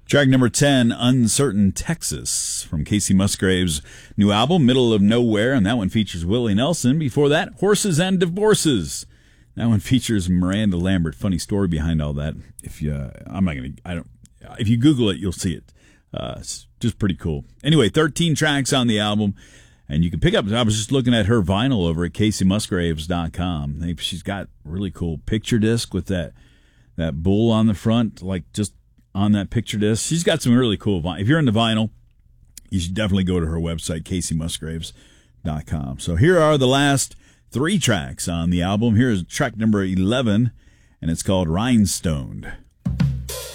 Track number 10, Uncertain Texas, from Casey Musgraves' new album, Middle of Nowhere, and that one features Willie Nelson. Before that, Horses and Divorces. That one features Miranda Lambert. Funny story behind all that. If you Google it, you'll see it. It's just pretty cool. Anyway, 13 tracks on the album, and you can pick up. I was just looking at her vinyl over at CaseyMusgraves.com. She's got really cool picture disc with that bull on the front, like just on that picture disc. She's got some really cool vinyl. If you're into vinyl, you should definitely go to her website, CaseyMusgraves.com. So here are the last 3 tracks on the album. Here's track number 11, and it's called Rhinestoned.